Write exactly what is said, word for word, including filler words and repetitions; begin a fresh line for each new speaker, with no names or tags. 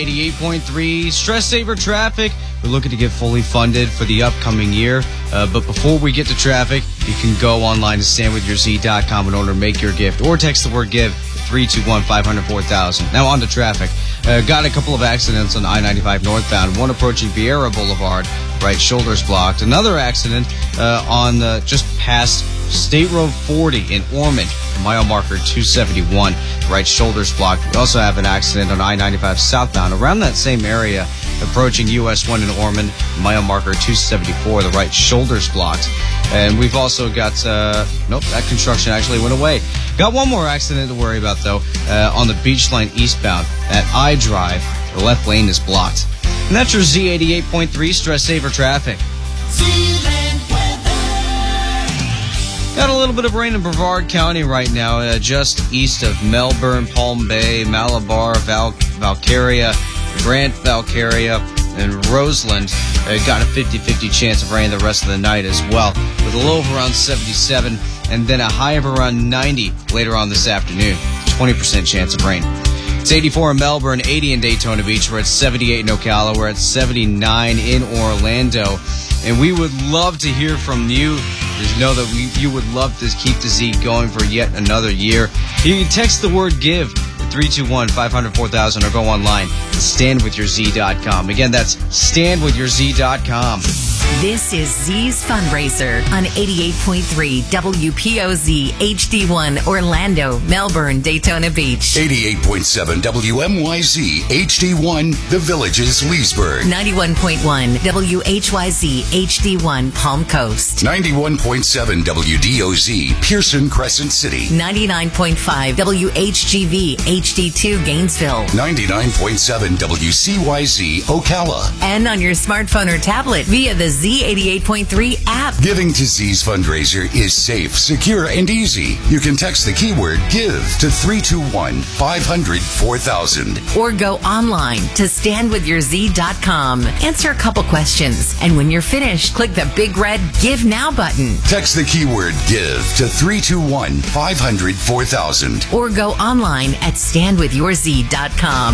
eighty-eight point three Stress Saver Traffic. We're looking to get fully funded for the upcoming year. Uh, but before we get to traffic, you can go online to stand with your z dot com in order to make your gift or text the word give to three two one, five zero four thousand. Now on to traffic. Uh, got a couple of accidents on I ninety-five northbound. One approaching Vieira Boulevard. Right shoulder's blocked. Another accident uh, on uh, just past State Road forty in Ormond. Mile marker two seventy-one. Right shoulder's blocked. We also have an accident on I ninety-five southbound around that same area approaching U S one in Ormond. Mile marker two seventy-four. The right shoulder's blocked. And we've also got, uh, nope, that construction actually went away. Got one more accident to worry about, though, uh, on the Beach Line eastbound at I Drive. The left lane is blocked. And that's your Z eighty-eight point three Stress Saver Traffic. Got a little bit of rain in Brevard County right now, uh, just east of Melbourne, Palm Bay, Malabar, Val- Valcaria, Grant, Valcaria, and Roseland. Uh, got a fifty-fifty chance of rain the rest of the night as well, with a low of around seventy-seven and then a high of around ninety later on this afternoon. twenty percent chance of rain. It's eighty-four in Melbourne, eighty in Daytona Beach. We're at seventy-eight in Ocala. We're at seventy-nine in Orlando. And we would love to hear from you. Just know that we, you would love to keep the Z going for yet another year. You can text the word GIVE to three two one, five zero four thousand or go online to stand with your z dot com. Again, that's stand with your z dot com.
This is Z's Fundraiser on eighty-eight point three W P O Z H D one Orlando, Melbourne, Daytona Beach.
eighty-eight point seven W M Y Z H D one The Villages, Leesburg.
ninety-one point one W H Y Z H D one Palm Coast.
ninety-one point seven W D O Z Pearson, Crescent City.
ninety-nine point five W H G V H D two Gainesville.
ninety-nine point seven W C Y Z Ocala.
And on your smartphone or tablet via the Z eighty-eight point three app.
Giving to Z's fundraiser is safe, secure, and easy. You can text the keyword GIVE to three two one, five hundred, four thousand.
Or go online to stand with your z dot com. Answer a couple questions. And when you're finished, click the big red Give Now button.
Text the keyword GIVE to three two one, five hundred, four thousand.
Or go online at stand with your z dot com.